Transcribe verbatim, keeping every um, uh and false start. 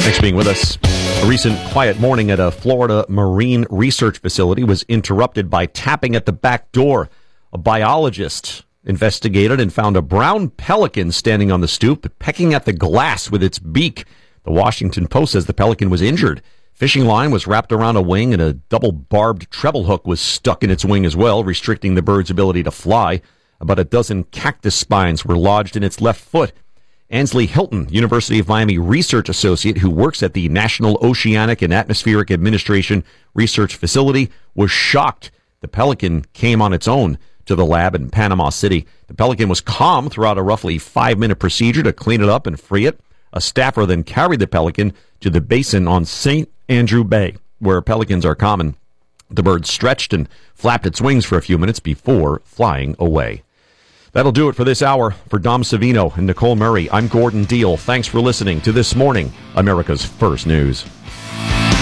Thanks for being with us. A recent quiet morning at a Florida marine research facility was interrupted by tapping at the back door. A biologist investigated and found a brown pelican standing on the stoop, pecking at the glass with its beak. The Washington Post says the pelican was injured. Fishing line was wrapped around a wing, and a double-barbed treble hook was stuck in its wing as well, restricting the bird's ability to fly. About a dozen cactus spines were lodged in its left foot. Ansley Hilton, University of Miami research associate who works at the National Oceanic and Atmospheric Administration Research Facility, was shocked. The pelican came on its own to the lab in Panama City. The pelican was calm throughout a roughly five-minute procedure to clean it up and free it. A staffer then carried the pelican to the basin on Saint Andrew Bay, where pelicans are common. The bird stretched and flapped its wings for a few minutes before flying away. That'll do it for this hour. For Dom Savino and Nicole Murray, I'm Gordon Deal. Thanks for listening to This Morning, America's First News.